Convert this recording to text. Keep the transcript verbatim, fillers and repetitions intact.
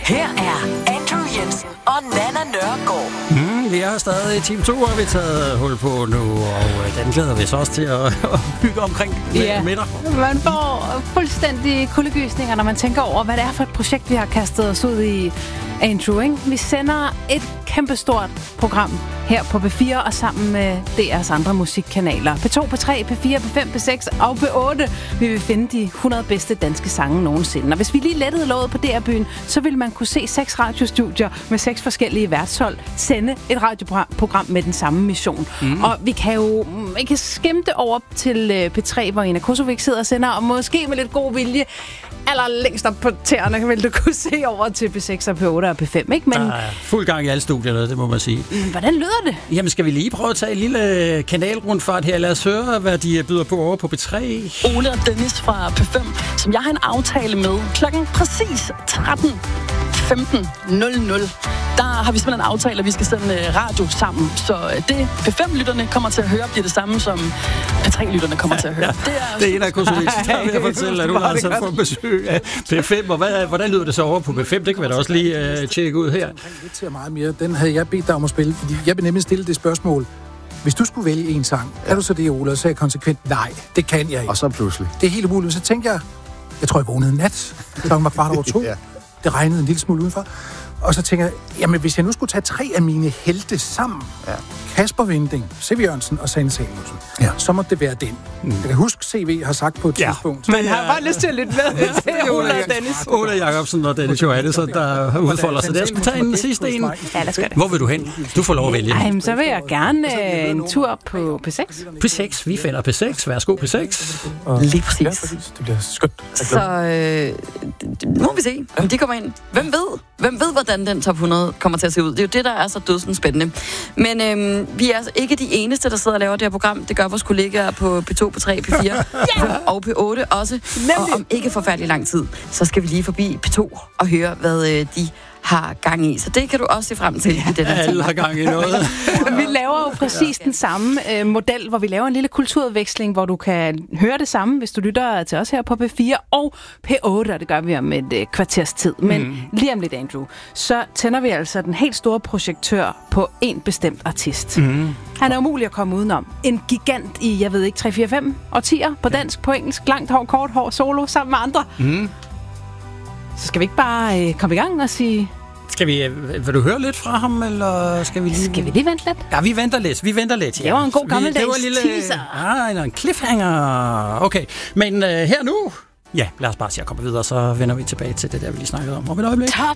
Her er Andrew Jensen og Nana Nørgaard. Mm, vi er stadig i time to, har vi taget hul på nu, og den glæder vi så også til at, at bygge omkring med, ja. med dig. Man får fuldstændig kuldegysninger, når man tænker over, hvad det er for et projekt, vi har kastet os ud i, Andrew, ikke? Vi sender et kæmpestort program her på P fire og sammen med D R's andre musikkanaler. P to, P tre, P fire, P fem, P seks og P otte. Vi vil finde de hundrede bedste danske sange nogensinde. Og hvis vi lige lettede låget på D R-byen, så vil man kunne se seks radiostudier med seks forskellige værtshold sende et radioprogram med den samme mission. Mm. Og vi kan jo vi kan skimte over til P tre, hvor Ina Kosovic sidder og sender, og måske med lidt god vilje aller længst op på tæerne vil du kunne se over til P seks og P otte og P fem, ikke? Men der er fuld gang i alle studierne, det må man sige. Hvordan lyder det? Jamen, skal vi lige prøve at tage en lille kanalrundfart her? Lad os høre, hvad de byder på over på P tre. Ole og Dennis fra P fem, som jeg har en aftale med klokken præcis tretten femten nul nul. Der har vi simpelthen en aftale, at vi skal sende radio sammen. Så det P fem-lytterne kommer til at høre, bliver det samme, som P tre-lytterne kommer til at høre. Ja, det er, det er Ina Kosovic, der vil jeg fortælle, at du har altså fået besøg af P fem. Og hvad, hvordan lyder det så over på P fem? Det kan vi da også lige uh, tjekke ud her. Det til meget mere. Den havde jeg bedt dig om at spille, fordi jeg vil nemlig stille det spørgsmål. Hvis du skulle vælge en sang, ja. Er du så det, Ole? Og så er jeg konsekvent, nej, det kan jeg ikke. Og så pludselig. Det er helt umuligt. Så tænker jeg, jeg tror, jeg vågnede nat. Klokken var kvart over to. Ja. Det regnede en lille smule udenfor. Og så tænker jeg, jamen hvis jeg nu skulle tage tre af mine helte sammen, ja. Kasper Winding, C V Jørgensen og Sanne Salomonsen, ja. Så må det være den. Mm. Jeg kan huske, C V har sagt på et ja. tidspunkt. Men har bare lyst til at lytte med til Ole og Dennis. Ole Jacobsen og Dennis Johannesson, der udfolder sig der. Jeg skal tage en sidste en. Ja, lad os gøre det. Hvor vil du hen? Du får lov at vælge. Ej, så vil jeg gerne øh, en tur på P seks. P seks, vi finder P seks. Værsgo, P seks. Lige præcis. Ja, præcis. Det bliver skønt. Så øh, nu må vi se, om de kommer ind. Hvem ved? Hvem ved, hvordan den top hundrede kommer til at se ud? Det er jo det, der er så dødsens spændende. Men øhm, vi er altså ikke de eneste, der sidder og laver det her program. Det gør vores kollegaer på P to, P tre, P fire yeah! og P otte også. Nemlig. Og om ikke forfærdelig lang tid, så skal vi lige forbi P to og høre, hvad øh, de har gang i. Så det kan du også se frem til ja, i den her time. Alle har gang i noget. Vi laver jo præcis den samme øh, model, hvor vi laver en lille kulturudveksling, hvor du kan høre det samme, hvis du lytter til os her på P fire og P otte, og det gør vi om et øh, kvarters tid. Men mm. lige om lidt, Andrew, så tænder vi altså den helt store projektør på en bestemt artist. Mm. Han er umulig at komme udenom. En gigant i, jeg ved ikke, tre, fire, fem årtier på dansk, på engelsk, langt hår, kort hår, solo, sammen med andre. Mm. Så skal vi ikke bare øh, komme i gang og sige... Skal vi, vil du høre lidt fra ham, eller skal vi lige... Skal vi lige vente lidt? Ja, vi venter lidt, vi venter lidt. Ja. Det var en god gammeldags lille... teaser. Ah, en cliffhanger. Okay, men uh, her nu... Ja, lad os bare se at komme videre, så vender vi tilbage til det der, vi lige snakkede om. Om et øjeblik. Top